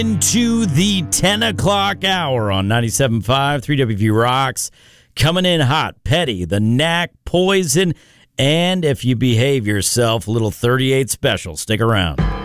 Into the 10 o'clock hour on 97.5, 3WV Rocks. Coming in hot, Petty, The Knack, Poison, and if you behave yourself, little 38 special. Stick around.